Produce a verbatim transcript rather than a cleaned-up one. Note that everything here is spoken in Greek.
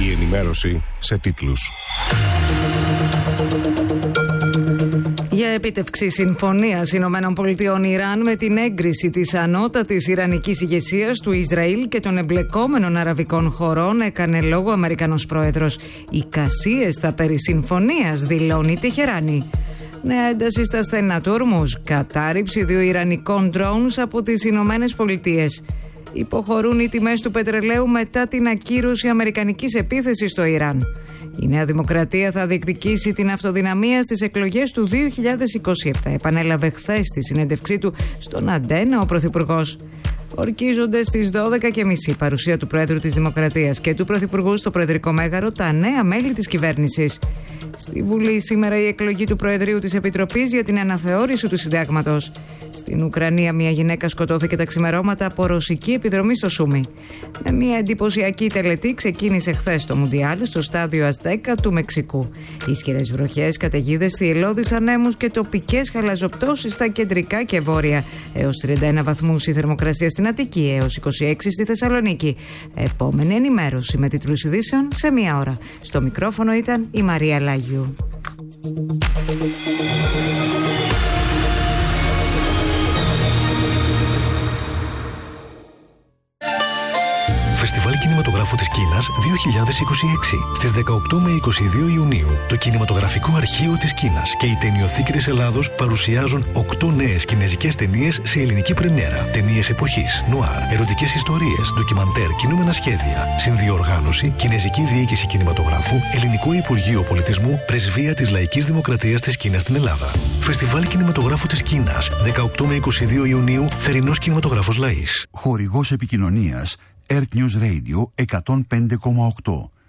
Η ενημέρωση σε τίτλους. Για επίτευξη συμφωνίας Ηνωμένων Πολιτειών Ιράν με την έγκριση της ανώτατης ιρανικής ηγεσίας του Ισραήλ και των εμπλεκόμενων αραβικών χωρών έκανε λόγο ο Αμερικανός πρόεδρος. Εικασίες στα περί συμφωνίας, δηλώνει η Τεχεράνη. Νέα ένταση στα στενά του Ορμούζ. Κατάρριψη δύο ιρανικών drones από τις Ηνωμένες Πολιτείες. Υποχωρούν οι τιμές του πετρελαίου μετά την ακύρωση αμερικανικής επίθεσης στο Ιράν. Η Νέα Δημοκρατία θα διεκδικήσει την αυτοδυναμία στις εκλογές του δύο χιλιάδες είκοσι επτά. Επανέλαβε χθες στη συνέντευξή του στον Αντένα ο Πρωθυπουργός. Ορκίζονται στις δώδεκα και μισή παρουσία του Πρόεδρου της Δημοκρατίας και του Πρωθυπουργού στο Προεδρικό Μέγαρο τα νέα μέλη της κυβέρνησης. Στη Βουλή σήμερα η εκλογή του Προεδρείου της Επιτροπής για την αναθεώρηση του Συντάγματος. Στην Ουκρανία μια γυναίκα σκοτώθηκε τα ξημερώματα από ρωσική επιδρομή στο Σούμι. Με μια εντυπωσιακή τελετή ξεκίνησε χθες το Μουντιάλ στο στάδιο Αζτέκα του Μεξικού. Ισχυρές βροχές, καταιγίδες, θυελλώδεις ανέμους και τοπικές χαλαζοπτώσεις στα κεντρικά και βόρεια. Έως τριάντα ένα βαθμούς η θερμοκρασία στην Αττική, έως είκοσι έξι στη Θεσσαλονίκη. Επόμενη ενημέρωση με τίτλους ειδήσεων σε μία ώρα. Στο μικρόφωνο ήταν η Μαρία Λάγιου. Φεστιβάλ Κινηματογράφου της Κίνας δύο χιλιάδες είκοσι έξι. Στις δεκαοκτώ με είκοσι δύο Ιουνίου, το Κινηματογραφικό Αρχείο της Κίνας και η Ταινιοθήκη της Ελλάδος παρουσιάζουν οκτώ νέες κινεζικές ταινίες σε ελληνική πρεμιέρα. Ταινίες εποχής, νουάρ, ερωτικές ιστορίες, ντοκιμαντέρ, κινούμενα σχέδια, συνδιοργάνωση, Κινεζική Διοίκηση Κινηματογράφου, Ελληνικό Υπουργείο Πολιτισμού, Πρεσβεία της Λαϊκής Δημοκρατίας της Κίνας στην Ελλάδα. Φεστιβάλ Κινηματογράφου της Κίνας, δεκαοκτώ με είκοσι δύο Ιουνίου, Θερινός Κινηματογράφος Λαΐς. Χορηγός επικοινωνίας Earth News Radio εκατόν πέντε κόμμα οκτώ.